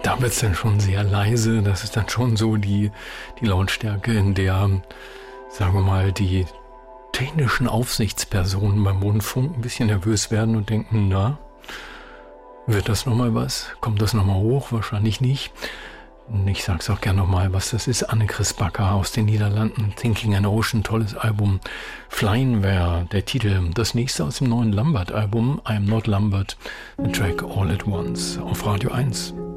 Da wird es dann schon sehr leise. Das ist dann schon so die Lautstärke, in der, sagen wir mal, die technischen Aufsichtspersonen beim Rundfunk ein bisschen nervös werden und denken, na, wird das nochmal was? Kommt das nochmal hoch? Wahrscheinlich nicht. Ich sag's auch gerne nochmal, was das ist. Anne-Chris Backer aus den Niederlanden. Thinking an Ocean, tolles Album. Flying wäre der Titel. Das nächste aus dem neuen Lambert-Album, I Am Not Lambert, the track All at Once auf Radio 1.